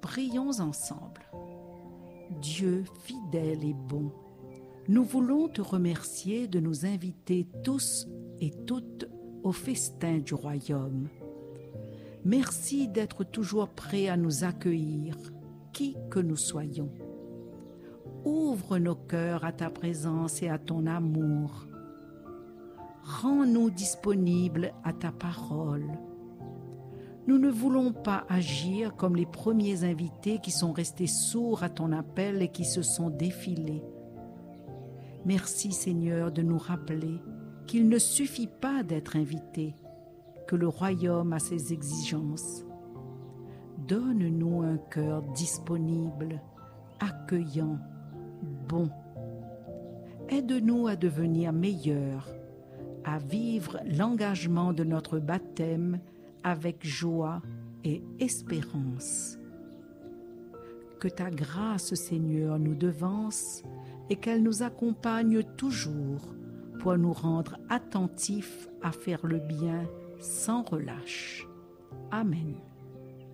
Prions ensemble. Dieu fidèle et bon, nous voulons te remercier de nous inviter tous et toutes au festin du royaume. Merci d'être toujours prêt à nous accueillir, qui que nous soyons. Ouvre nos cœurs à ta présence et à ton amour. Rends-nous disponibles à ta parole. Nous ne voulons pas agir comme les premiers invités qui sont restés sourds à ton appel et qui se sont défilés. Merci Seigneur de nous rappeler qu'il ne suffit pas d'être invité, que le royaume a ses exigences. Donne-nous un cœur disponible, accueillant, bon. Aide-nous à devenir meilleurs, à vivre l'engagement de notre baptême avec joie et espérance. Que ta grâce, Seigneur, nous devance et qu'elle nous accompagne toujours pour nous rendre attentifs à faire le bien sans relâche. Amen.